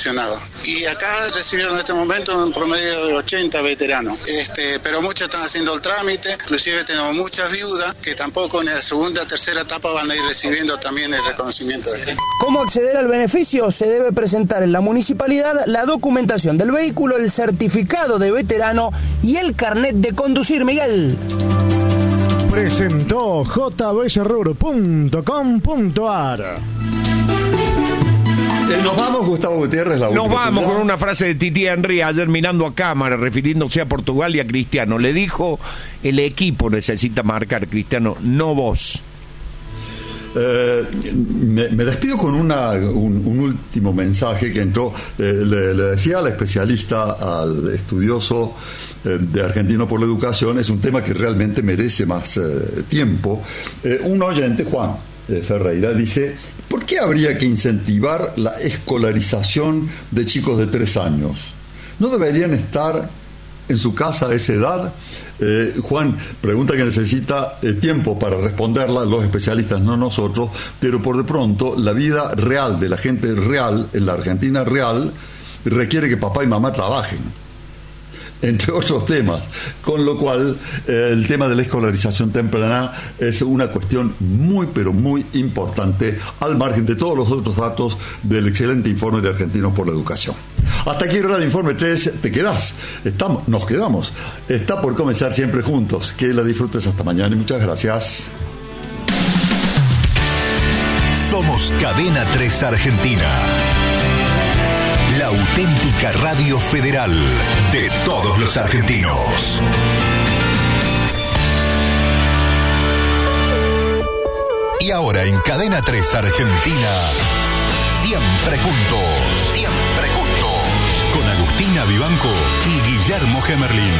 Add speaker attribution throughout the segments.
Speaker 1: seleccionados. Y acá recibieron en este momento un promedio de 80 veteranos. Pero muchos están haciendo el trámite, inclusive tenemos muchas viudas que tampoco en la segunda, tercera etapa van a ir recibiendo también el reconocimiento de este.
Speaker 2: ¿Cómo acceder al beneficio? Se debe presentar en la municipalidad la documentación del vehículo, el certificado de veterano y el carnet de conducir. Miguel.
Speaker 3: Presentó jbsrur.com.ar.
Speaker 4: Nos vamos, Gustavo Gutiérrez.
Speaker 5: Nos vamos con una frase de Titi Henry ayer mirando a cámara, refiriéndose a Portugal y a Cristiano. Le dijo: el equipo necesita marcar, Cristiano, no vos.
Speaker 4: Me despido con un último mensaje que entró. Le decía al especialista, al estudioso de Argentino por la Educación, es un tema que realmente merece más tiempo. Un oyente, Juan Ferreira, dice: ¿por qué habría que incentivar la escolarización de chicos de 3 años? ¿No deberían estar en su casa a esa edad? Juan, pregunta que necesita tiempo para responderla, los especialistas, no nosotros, pero por de pronto la vida real de la gente real, en la Argentina real, requiere que papá y mamá trabajen, entre otros temas, con lo cual el tema de la escolarización temprana es una cuestión muy, pero muy importante, al margen de todos los otros datos del excelente informe de Argentinos por la Educación. Hasta aquí Radio Informe 3, te quedás, nos quedamos, está por comenzar Siempre Juntos, que la disfrutes hasta mañana y muchas gracias.
Speaker 6: Somos Cadena 3 Argentina, la auténtica radio federal de todos los argentinos. Y ahora en Cadena 3 Argentina, Siempre Juntos. Siempre Juntos. Con Agustina Vivanco y Guillermo Gemerlin.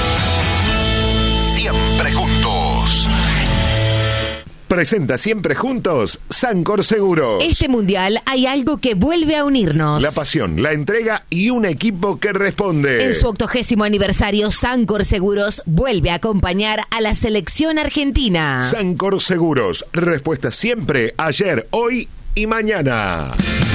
Speaker 6: Siempre Juntos.
Speaker 5: Presenta Siempre Juntos Sancor Seguros.
Speaker 7: Este mundial hay algo que vuelve a unirnos:
Speaker 5: la pasión, la entrega y un equipo que responde.
Speaker 7: En su 80º aniversario, Sancor Seguros vuelve a acompañar a la selección argentina.
Speaker 5: Sancor Seguros, respuesta siempre, ayer, hoy y mañana.